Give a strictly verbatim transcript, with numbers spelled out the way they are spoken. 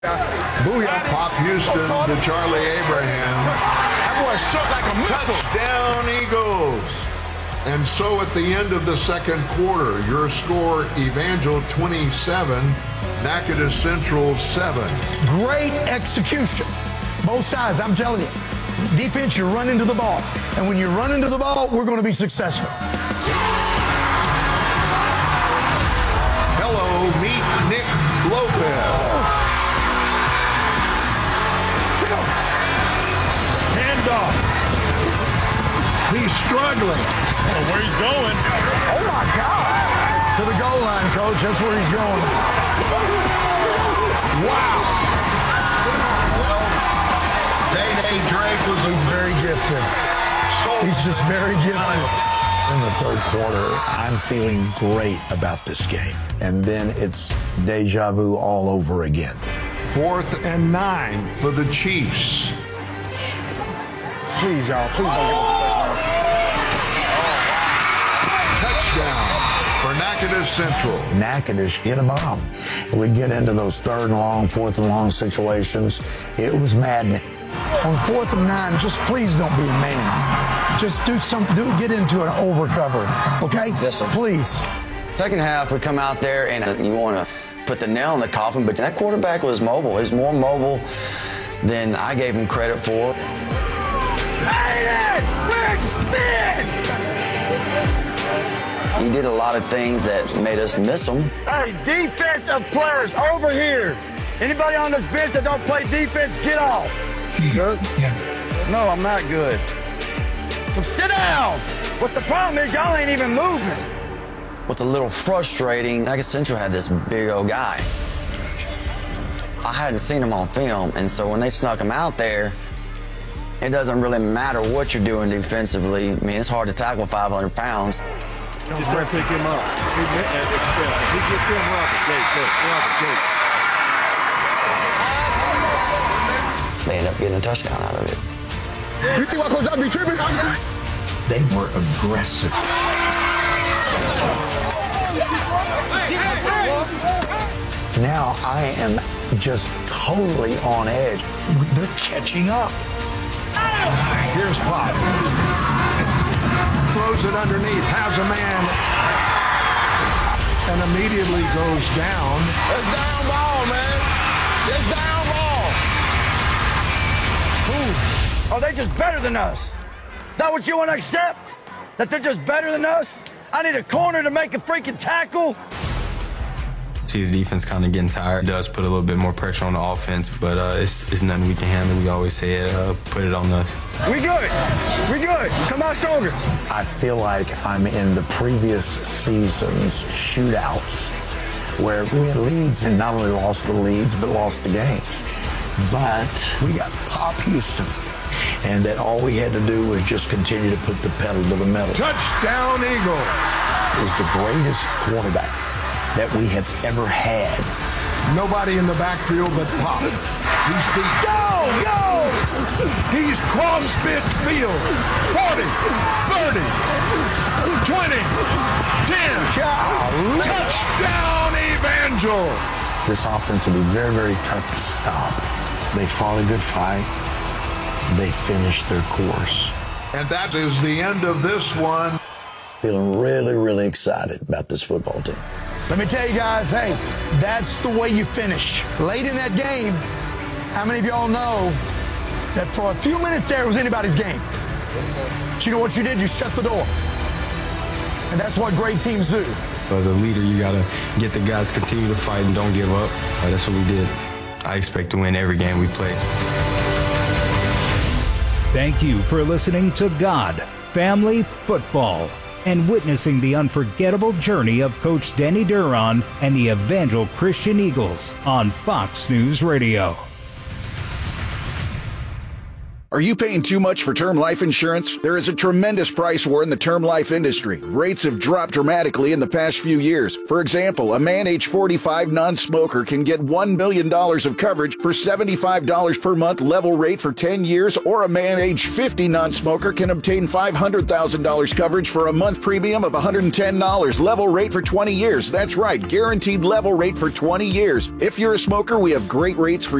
Booyah. Pop Houston to Charlie Abraham. That boy struck like a missile. Touchdown, Eagles. And so at the end of the second quarter, your score, Evangel twenty-seven, Natchitoches Central seven. Great execution. Both sides, I'm telling you. Defense, you run into the ball. And when you run into the ball, we're going to be successful. Hello, meet Nick Lopez. Handoff. He's struggling. Oh, where he's going. Oh, my God. To the goal line, Coach. That's where he's going. Wow. Day-Day Drake was He's very gifted. He's just very gifted. In the third quarter, I'm feeling great about this game. And then it's deja vu all over again. Fourth and nine for the Chiefs. Please, y'all. Please don't give us a touchdown. Touchdown for Natchitoches Central. Natchitoches hit a bomb. We'd get into those third and long, fourth and long situations. It was maddening. On fourth and nine, just please don't be a man. Just do some, do get into an over cover, okay? Yes, sir. Please. Second half, we come out there and you want to put the nail in the coffin, but that quarterback was mobile. He was more mobile than I gave him credit for. He did a lot of things that made us miss him. Hey, defensive players over here. Anybody on this bench that don't play defense, get off. You good? Yeah. No, I'm not good. So sit down. What's the problem is y'all ain't even moving. What's a little frustrating, Natchitoches Central had this big old guy. I hadn't seen him on film, and so when they snuck him out there, it doesn't really matter what you're doing defensively. I mean, it's hard to tackle five hundred pounds. He's going to pick him up. He gets him up the gate. Look, up the gate. They end up getting a touchdown out of it. You see why Coach Doug be tripping? They were aggressive. Now I am just totally on edge. They're catching up. Here's Pop. Throws it underneath, has a man, and immediately goes down. That's down ball, man. That's down ball. Ooh. Are they just better than us? Is that what you want to accept? That they're just better than us? I need a corner to make a freaking tackle. See the defense kind of getting tired. It does put a little bit more pressure on the offense, but uh, it's, it's nothing we can handle. We always say it, uh, put it on us. We good. We good. Come out stronger. I feel like I'm in the previous season's shootouts where we had leads and not only lost the leads, but lost the games. But we got Pop Houston, and that all we had to do was just continue to put the pedal to the metal. Touchdown, Eagle. Is the greatest quarterback that we have ever had. Nobody in the backfield but Pop. He's deep. Go, go! He's cross midfield. forty, thirty, twenty, ten. Golly. Touchdown, Evangel. This offense will be very, very tough to stop. They fought a good fight. They finished their course. And that is the end of this one. Feeling really, really excited about this football team. Let me tell you guys, hey, that's the way you finish. Late in that game, how many of y'all know that for a few minutes there it was anybody's game? But you know what you did? You shut the door. And that's what great teams do. As a leader, you got to get the guys to continue to fight and don't give up. Uh, that's what we did. I expect to win every game we play. Thank you for listening to God, Family, Football, and witnessing the unforgettable journey of Coach Denny Duron and the Evangel Christian Eagles on Fox News Radio. Are you paying too much for term life insurance? There is a tremendous price war in the term life industry. Rates have dropped dramatically in the past few years. For example, a man age forty-five non-smoker can get one million dollars of coverage for seventy-five dollars per month level rate for ten years, or a man age fifty non-smoker can obtain five hundred thousand dollars coverage for a month premium of one hundred ten dollars level rate for twenty years. That's right, guaranteed level rate for twenty years. If you're a smoker, we have great rates for